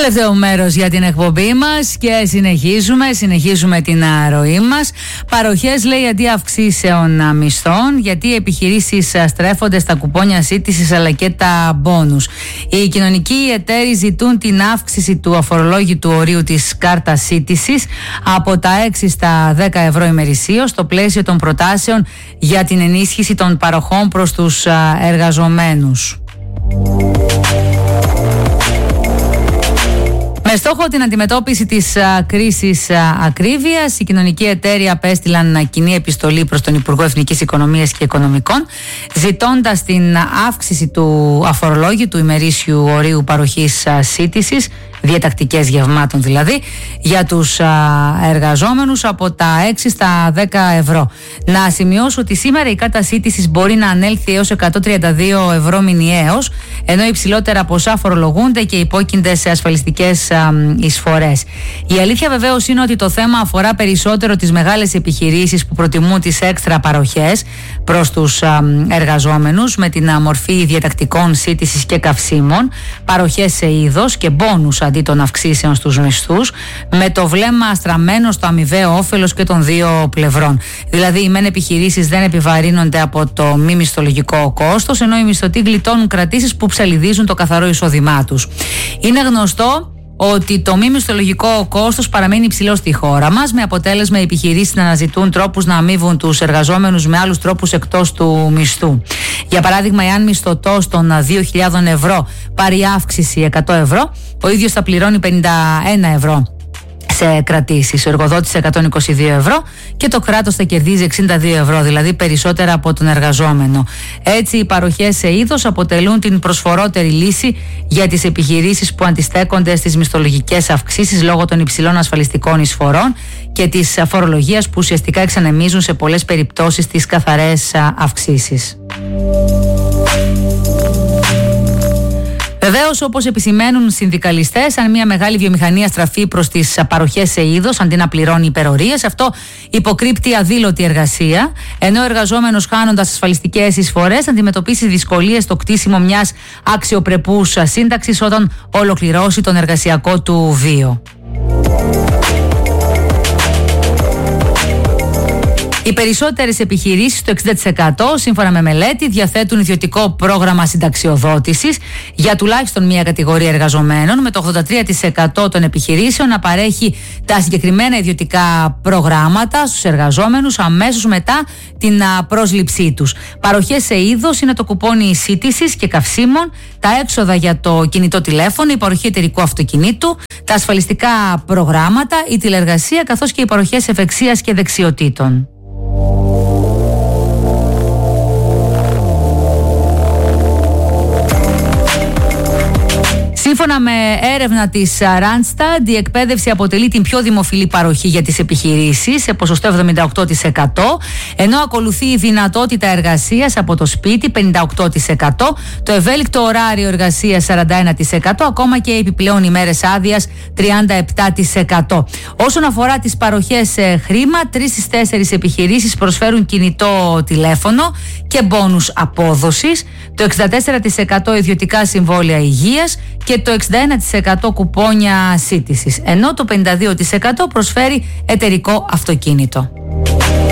Τελευταίο μέρος για την εκπομπή μας και συνεχίζουμε την ροή μας. Παροχές, λέει, αντί αυξήσεων μισθών, γιατί οι επιχειρήσεις στρέφονται στα κουπόνια σύντησης αλλά και τα μπόνους. Οι κοινωνικοί εταίροι ζητούν την αύξηση του αφορολόγητου ορίου της κάρτας σύντησης από τα 6 στα 10 ευρώ ημερησίως στο πλαίσιο των προτάσεων για την ενίσχυση των παροχών προς τους εργαζομένους. Με στόχο την αντιμετώπιση της κρίσης ακρίβειας, οι κοινωνικοί εταίροι απέστειλαν κοινή επιστολή προς τον Υπουργό Εθνικής Οικονομίας και Οικονομικών, ζητώντας την αύξηση του αφορολόγητου ημερήσιου ορίου παροχής σύντησης, διατακτικές γευμάτων δηλαδή, για τους εργαζόμενους από τα 6 στα 10 ευρώ. Να σημειώσω ότι σήμερα η κάρτα σύντησης μπορεί να ανέλθει έως 132 ευρώ μηνιαίως, ενώ υψηλότερα ποσά φορολογούνται και υπόκεινται σε ασφαλιστικές εισφορές. Η αλήθεια βεβαίως είναι ότι το θέμα αφορά περισσότερο τις μεγάλες επιχειρήσεις που προτιμούν τις έξτρα παροχές προς τους εργαζόμενους με την μορφή διατακτικών σύντησης και καυσίμων, παροχές σε είδος και μπόνους αντί των αυξήσεων στους μισθούς, με το βλέμμα στραμμένο στο αμοιβαίο όφελος και των δύο πλευρών. Δηλαδή, οι μεν επιχειρήσεις δεν επιβαρύνονται από το μη μισθολογικό κόστος, ενώ οι μισθωτοί γλιτώνουν κρατήσεις που ψαλιδίζουν το καθαρό εισόδημά τους. Είναι γνωστό ότι το μη μισθολογικό κόστος παραμένει υψηλό στη χώρα μας, με αποτέλεσμα οι επιχειρήσεις να αναζητούν τρόπους να αμείβουν τους εργαζόμενους με άλλους τρόπους εκτός του μισθού. Για παράδειγμα, εάν μισθωτός των 2.000 ευρώ πάρει αύξηση 100 ευρώ, ο ίδιος θα πληρώνει 51 ευρώ σε κρατήσεις, ο εργοδότης 122 ευρώ και το κράτος θα κερδίζει 62 ευρώ, δηλαδή περισσότερα από τον εργαζόμενο. Έτσι, οι παροχές σε είδος αποτελούν την προσφορότερη λύση για τις επιχειρήσεις που αντιστέκονται στις μισθολογικές αυξήσεις λόγω των υψηλών ασφαλιστικών εισφορών και της φορολογίας που ουσιαστικά εξανεμίζουν σε πολλές περιπτώσεις τις καθαρές αυξήσεις. Βεβαίως, όπως επισημαίνουν συνδικαλιστές, αν μια μεγάλη βιομηχανία στραφεί προς τις παροχές σε είδος αντί να πληρώνει υπερορίες, αυτό υποκρύπτει αδήλωτη εργασία, ενώ ο εργαζόμενος, χάνοντας ασφαλιστικές εισφορές, αντιμετωπίσει δυσκολίες στο κτίσιμο μιας αξιοπρεπούς σύνταξης όταν ολοκληρώσει τον εργασιακό του βίο. Οι περισσότερες επιχειρήσεις, το 60% σύμφωνα με μελέτη, διαθέτουν ιδιωτικό πρόγραμμα συνταξιοδότησης για τουλάχιστον μία κατηγορία εργαζομένων, με το 83% των επιχειρήσεων να παρέχει τα συγκεκριμένα ιδιωτικά προγράμματα στους εργαζόμενους αμέσως μετά την πρόσληψή τους. Παροχές σε είδος είναι το κουπόνι σύντησης και καυσίμων, τα έξοδα για το κινητό τηλέφωνο, η παροχή εταιρικού αυτοκινήτου, τα ασφαλιστικά προγράμματα, η τηλεργασία καθώς και οι παροχές ευεξίας και δεξιοτήτων. Σύμφωνα με έρευνα της Randstad, η εκπαίδευση αποτελεί την πιο δημοφιλή παροχή για τις επιχειρήσεις σε ποσοστό 78%, ενώ ακολουθεί η δυνατότητα εργασίας από το σπίτι 58%, το ευέλικτο ωράριο εργασίας 41%, ακόμα και επιπλέον ημέρες άδειας 37%. Όσον αφορά τις παροχές σε χρήμα, 3 στις 4 επιχειρήσεις προσφέρουν κινητό τηλέφωνο και μπόνους απόδοσης, το 64% ιδιωτικά συμβόλαια υγείας και το 61% κουπόνια σύντησης, ενώ το 52% προσφέρει εταιρικό αυτοκίνητο.